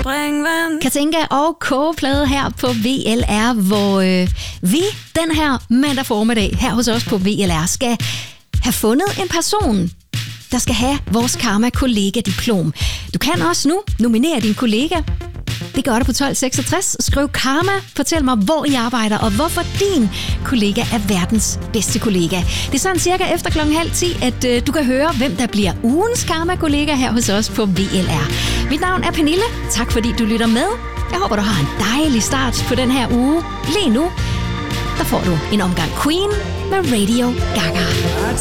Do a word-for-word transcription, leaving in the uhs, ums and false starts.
springvand. Katinka og kogeplade her på V L R, hvor øh, vi den her mandag formiddag her hos os på V L R skal have fundet en person, der skal have vores Karma-kollega-diplom. Du kan også nu nominere din kollega. Det gør du på tolv seksogtres. Skriv Karma. Fortæl mig, hvor I arbejder, og hvorfor din kollega er verdens bedste kollega. Det er sådan cirka efter klokken halv ti, at øh, du kan høre, hvem der bliver ugens Karma-kollega her hos os på V L R. Mit navn er Pernille. Tak fordi du lytter med. Jeg håber, du har en dejlig start på den her uge. Lige nu, der får du en omgang Queen med Radio Gaga.